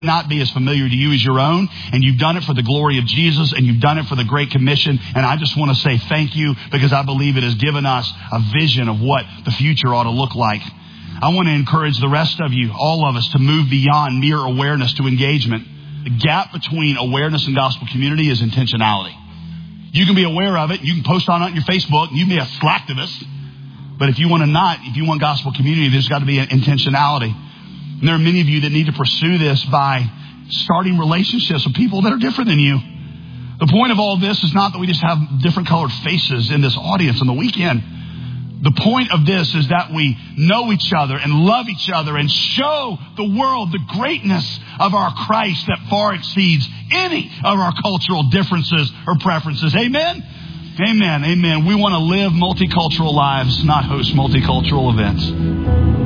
not be as familiar to you as your own, and you've done it for the glory of Jesus, and you've done it for the Great Commission, and I just want to say thank you, because I believe it has given us a vision of what the future ought to look like. I want to encourage the rest of you, all of us, to move beyond mere awareness to engagement. The gap between awareness and gospel community is intentionality. You can be aware of it, you can post on it on your Facebook, you can be a slacktivist, but if you want gospel community, there's got to be an intentionality. And there are many of you that need to pursue this by starting relationships with people that are different than you. The point of all this is not that we just have different colored faces in this audience on the weekend. The point of this is that we know each other and love each other and show the world the greatness of our Christ that far exceeds any of our cultural differences or preferences. Amen? Amen. Amen. We want to live multicultural lives, not host multicultural events.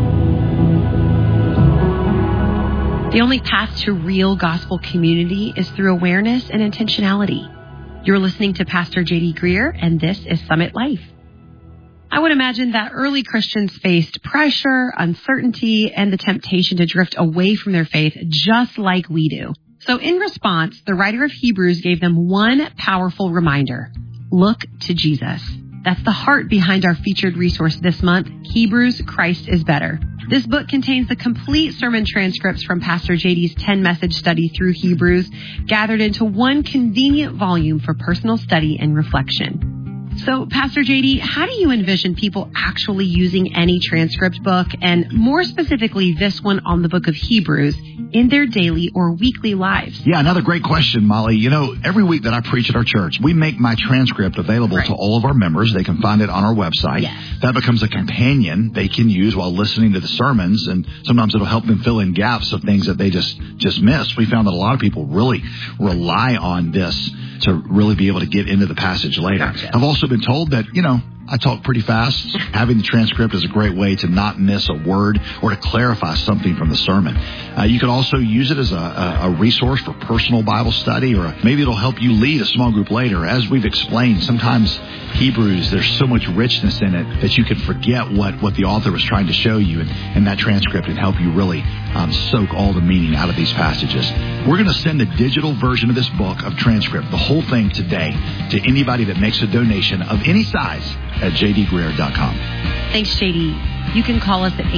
The only path to real gospel community is through awareness and intentionality. You're listening to Pastor J.D. Greear, and this is Summit Life. I would imagine that early Christians faced pressure, uncertainty, and the temptation to drift away from their faith just like we do. So in response, the writer of Hebrews gave them one powerful reminder: look to Jesus. That's the heart behind our featured resource this month, Hebrews, Christ is Better. This book contains the complete sermon transcripts from Pastor JD's 10-message study through Hebrews, gathered into one convenient volume for personal study and reflection. So, Pastor JD, how do you envision people actually using any transcript book, and more specifically this one on the book of Hebrews, in their daily or weekly lives? Yeah, another great question, Molly. You know, every week that I preach at our church, we make my transcript available to all of our members. They can find it on our website. Yes. That becomes a companion they can use while listening to the sermons, and sometimes it'll help them fill in gaps of things that they just missed. We found that a lot of people really rely on this to really be able to get into the passage later. Gotcha. I've also been told that, I talk pretty fast. Having the transcript is a great way to not miss a word or to clarify something from the sermon. You can also use it as a resource for personal Bible study, or maybe it'll help you lead a small group later. As we've explained, sometimes Hebrews, there's so much richness in it that you can forget what the author was trying to show you, and that transcript can help you really soak all the meaning out of these passages. We're going to send a digital version of this book of transcript, the whole thing today, to anybody that makes a donation of any size at jdgreear.com. Thanks, JD. You can call us at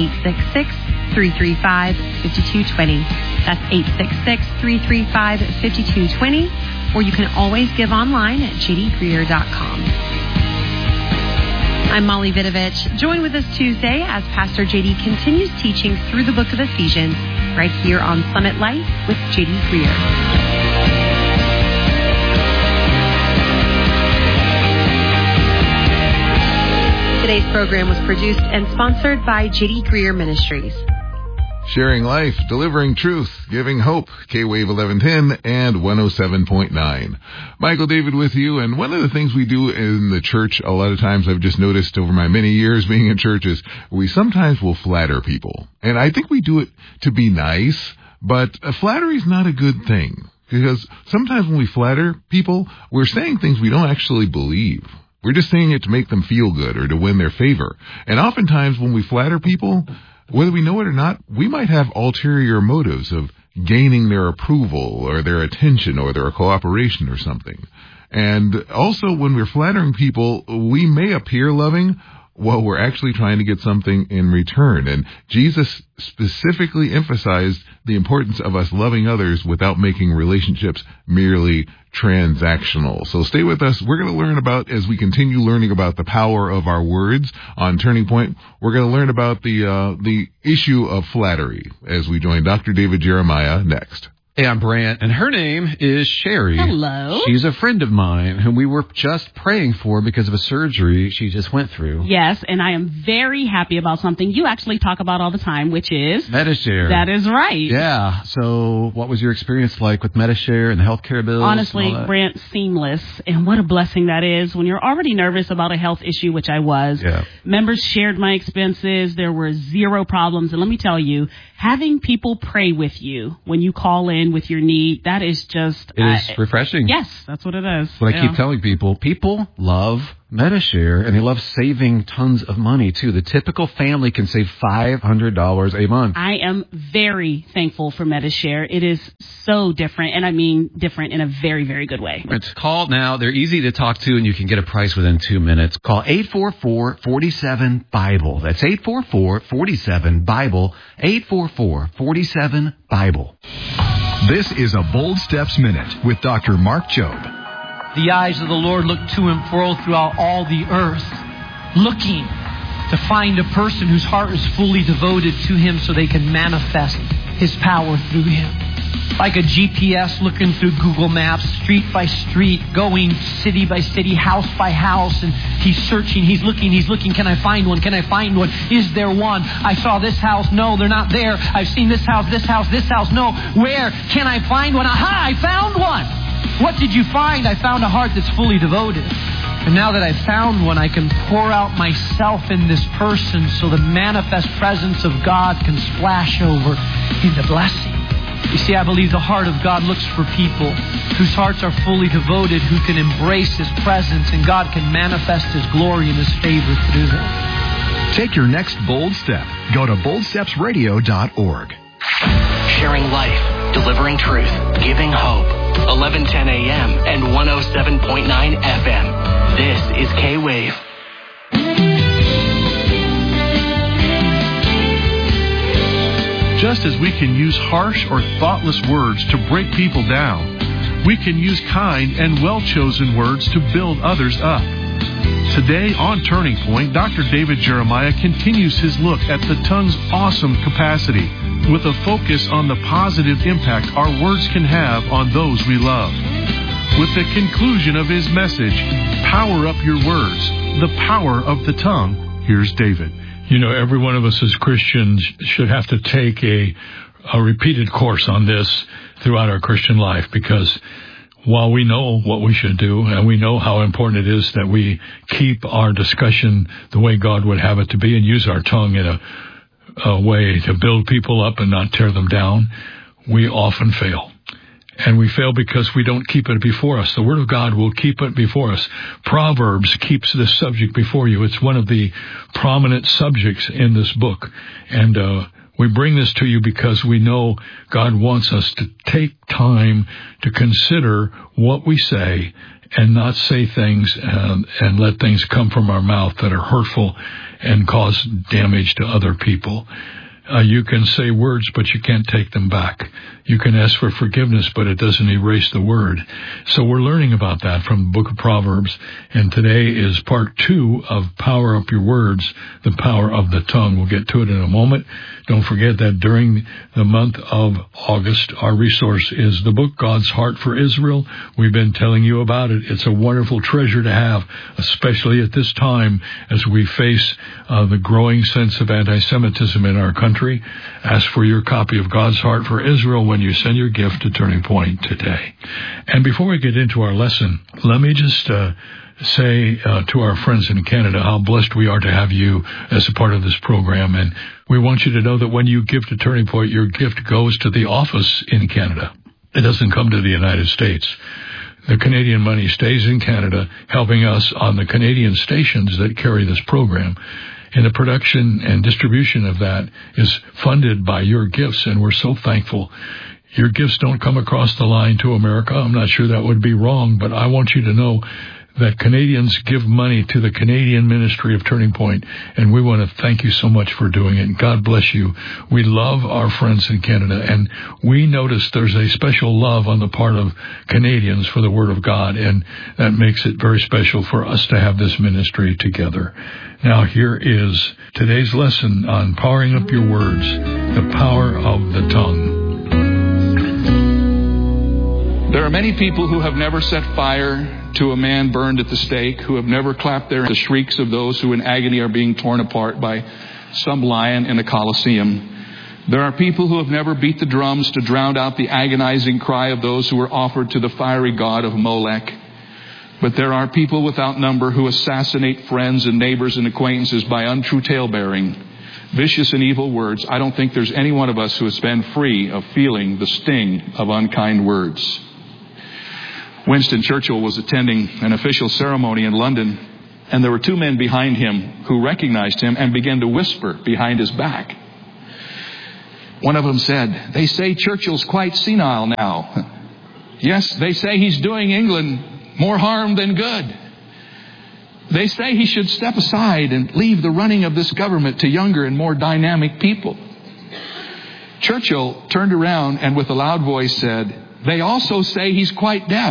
866-335-5220. That's 866-335-5220. Or you can always give online at jdgreear.com. I'm Molly Vidovich. Join with us Tuesday as Pastor JD continues teaching through the book of Ephesians right here on Summit Life with JD Greear. Today's program was produced and sponsored by J.D. Greear Ministries. Sharing life, delivering truth, giving hope, K-Wave 1110 and 107.9. Michael David with you, and one of the things we do in the church, a lot of times I've just noticed over my many years being in churches, we sometimes will flatter people. And I think we do it to be nice, but flattery is not a good thing. Because sometimes when we flatter people, we're saying things we don't actually believe. We're just saying it to make them feel good or to win their favor. And oftentimes when we flatter people, whether we know it or not, we might have ulterior motives of gaining their approval or their attention or their cooperation or something. And also when we're flattering people, we may appear loving while we're actually trying to get something in return. And Jesus specifically emphasized the importance of us loving others without making relationships merely transactional. So stay with us. We're going to learn about, as we continue learning about the power of our words on Turning Point, we're going to learn about the issue of flattery as we join Dr. David Jeremiah next. Hey, I'm Brant, and her name is Sherry. Hello. She's a friend of mine whom we were just praying for because of a surgery she just went through. Yes, and I am very happy about something you actually talk about all the time, which is Medi-Share. That is right. Yeah. So what was your experience like with Medi-Share and the healthcare bills? Honestly, Brant, seamless. And what a blessing that is when you're already nervous about a health issue, which I was. Yeah. Members shared my expenses. There were zero problems. And let me tell you, having people pray with you when you call in in with your need, that is just... It is refreshing. Yes, that's what it is. What I keep telling people love Medi-Share, and they love saving tons of money, too. The typical family can save $500 a month. I am very thankful for Medi-Share. It is so different, and I mean different in a very, very good way. It's called now. They're easy to talk to, and you can get a price within 2 minutes. Call 844-47-BIBLE. That's 844-47-BIBLE, 844-47-BIBLE. This is a Bold Steps Minute with Dr. Mark Jobe. The eyes of the Lord look to and fro throughout all the earth, looking to find a person whose heart is fully devoted to Him so they can manifest His power through Him. Like a GPS looking through Google Maps, street by street, going city by city, house by house, and he's searching, he's looking. Can I find one? Can I find one? Is there one? I saw this house. No, they're not there. I've seen this house. No. Where? Can I find one? Aha, I found one. What did you find? I found a heart that's fully devoted. And now that I've found one, I can pour out myself in this person so the manifest presence of God can splash over into blessing. You see, I believe the heart of God looks for people whose hearts are fully devoted, who can embrace His presence, and God can manifest His glory and His favor through them. Take your next bold step. Go to boldstepsradio.org. Sharing life, delivering truth, giving hope. 1110 a.m. and 107.9 FM. This is K-Wave. Just as we can use harsh or thoughtless words to break people down, we can use kind and well-chosen words to build others up. Today on Turning Point, Dr. David Jeremiah continues his look at the tongue's awesome capacity with a focus on the positive impact our words can have on those we love. With the conclusion of his message, Power Up Your Words, the power of the tongue, here's David. You know, every one of us as Christians should have to take a repeated course on this throughout our Christian life, because while we know what we should do and we know how important it is that we keep our discussion the way God would have it to be and use our tongue in a way to build people up and not tear them down, we often fail. And we fail because we don't keep it before us. The Word of God will keep it before us. Proverbs keeps this subject before you. It's one of the prominent subjects in this book. And we bring this to you because we know God wants us to take time to consider what we say and not say things and let things come from our mouth that are hurtful and cause damage to other people. You can say words, but you can't take them back. You can ask for forgiveness, but it doesn't erase the word. So we're learning about that from the book of Proverbs, and today is part 2 of Power Up Your Words, the power of the tongue. We'll get to it in a moment. Don't forget that during the month of August, our resource is the book God's Heart for Israel. We've been telling you about it. It's a wonderful treasure to have, especially at this time as we face the growing sense of anti-Semitism in our country. Ask for your copy of God's Heart for Israel when you send your gift to Turning Point today. And before we get into our lesson, let me just say to our friends in Canada how blessed we are to have you as a part of this program. And we want you to know that when you give to Turning Point, your gift goes to the office in Canada. It doesn't come to the United States. The Canadian money stays in Canada, helping us on the Canadian stations that carry this program. And the production and distribution of that is funded by your gifts, and we're so thankful. Your gifts don't come across the line to America. I'm not sure that would be wrong, but I want you to know that Canadians give money to the Canadian Ministry of Turning Point, and we want to thank you so much for doing it. God bless you. We love our friends in Canada, and we notice there's a special love on the part of Canadians for the Word of God, and that makes it very special for us to have this ministry together. Now, here is today's lesson on powering up your words, the power of the tongue. There are many people who have never set fire to a man burned at the stake, who have never clapped the shrieks of those who in agony are being torn apart by some lion in a Colosseum. There are people who have never beat the drums to drown out the agonizing cry of those who were offered to the fiery god of Molech. But there are people without number who assassinate friends and neighbors and acquaintances by untrue talebearing. vicious and evil words, I don't think there's any one of us who has been free of feeling the sting of unkind words. Winston Churchill was attending an official ceremony in London, and there were two men behind him who recognized him and began to whisper behind his back. One of them said, "They say Churchill's quite senile now." "Yes, they say he's doing England more harm than good. They say he should step aside and leave the running of this government to younger and more dynamic people." Churchill turned around and with a loud voice said, "They also say he's quite deaf."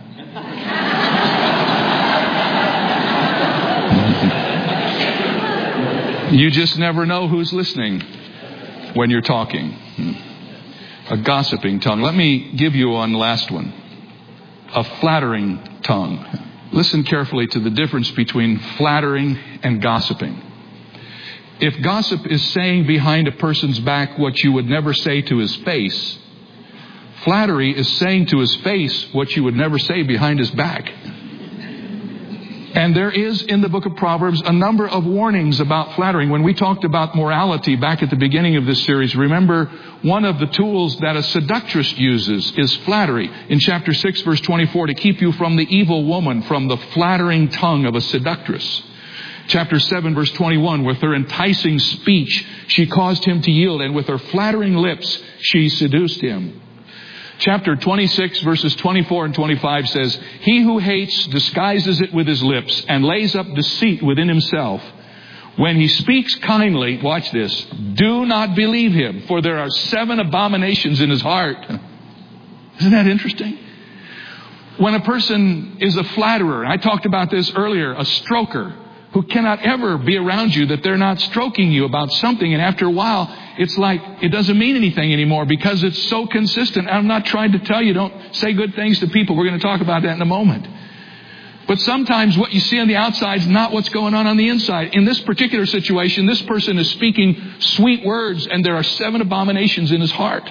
You just never know who's listening when you're talking. A gossiping tongue. Let me give you one last one. A flattering tongue. Listen carefully to the difference between flattering and gossiping. If gossip is saying behind a person's back what you would never say to his face, flattery is saying to his face what you would never say behind his back. And there is in the book of Proverbs a number of warnings about flattering. When we talked about morality back at the beginning of this series, remember one of the tools that a seductress uses is flattery. In chapter 6, verse 24, to keep you from the evil woman, from the flattering tongue of a seductress. Chapter 7, verse 21, with her enticing speech, she caused him to yield, and with her flattering lips, she seduced him. Chapter 26, verses 24 and 25 says, "He who hates disguises it with his lips and lays up deceit within himself. When he speaks kindly," watch this, "do not believe him, for there are 7 abominations in his heart." Isn't that interesting? When a person is a flatterer, I talked about this earlier, a stroker, who cannot ever be around you that they're not stroking you about something. And after a while, it's like it doesn't mean anything anymore because it's so consistent. I'm not trying to tell you don't say good things to people. We're going to talk about that in a moment. But sometimes what you see on the outside is not what's going on the inside. In this particular situation, this person is speaking sweet words and there are 7 abominations in his heart.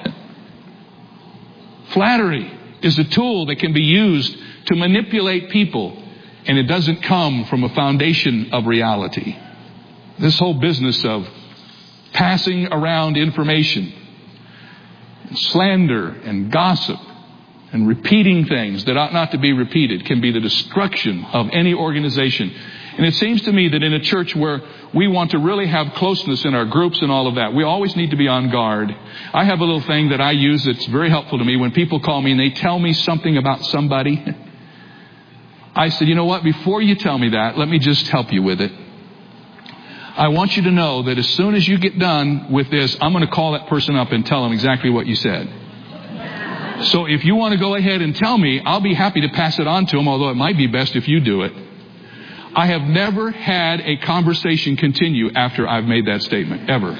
Flattery is a tool that can be used to manipulate people. And it doesn't come from a foundation of reality. This whole business of passing around information, and slander and gossip, and repeating things that ought not to be repeated can be the destruction of any organization. And it seems to me that in a church where we want to really have closeness in our groups and all of that, we always need to be on guard. I have a little thing that I use that's very helpful to me. When people call me and they tell me something about somebody, I said, you know what, before you tell me that, let me just help you with it. I want you to know that as soon as you get done with this, I'm going to call that person up and tell them exactly what you said. So if you want to go ahead and tell me, I'll be happy to pass it on to them, although it might be best if you do it. I have never had a conversation continue after I've made that statement, ever.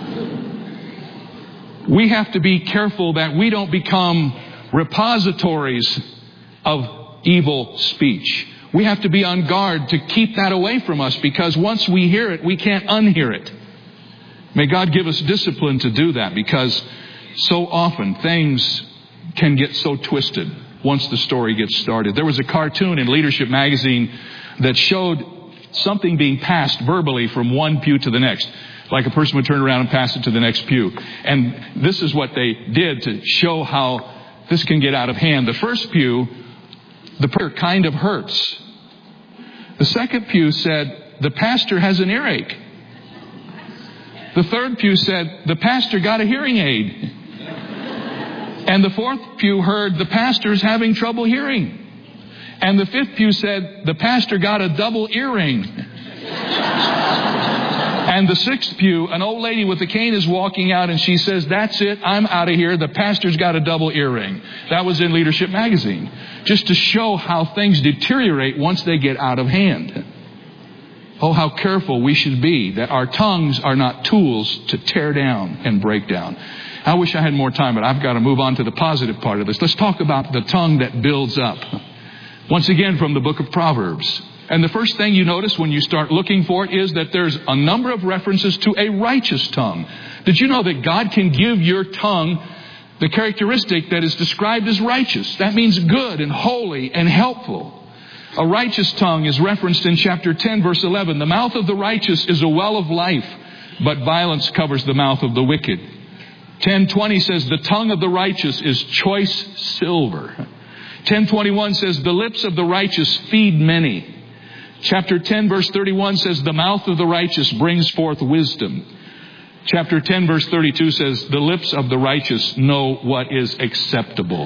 We have to be careful that we don't become repositories of evil speech. We have to be on guard to keep that away from us because once we hear it, we can't unhear it. May God give us discipline to do that because so often things can get so twisted once the story gets started. There was a cartoon in Leadership magazine that showed something being passed verbally from one pew to the next. Like a person would turn around and pass it to the next pew. And this is what they did to show how this can get out of hand. The first pew, the prayer kind of hurts. The second pew said, the pastor has an earache. The third pew said, the pastor got a hearing aid. And the fourth pew heard, the pastor's having trouble hearing. And the fifth pew said, the pastor got a double earring. And the sixth pew, an old lady with a cane is walking out and she says, that's it, I'm out of here. The pastor's got a double earring. That was in Leadership magazine. Just to show how things deteriorate once they get out of hand. Oh, how careful we should be that our tongues are not tools to tear down and break down. I wish I had more time, but I've got to move on to the positive part of this. Let's talk about the tongue that builds up. Once again, from the book of Proverbs. And the first thing you notice when you start looking for it is that there's a number of references to a righteous tongue. Did you know that God can give your tongue the characteristic that is described as righteous? That means good and holy and helpful. A righteous tongue is referenced in chapter 10, verse 11. The mouth of the righteous is a well of life. but violence covers the mouth of the wicked. 10:20 says, the tongue of the righteous is choice silver. 10:21 says, the lips of the righteous feed many. Chapter 10, verse 31 says, the mouth of the righteous brings forth wisdom. Chapter 10, verse 32 says, the lips of the righteous know what is acceptable.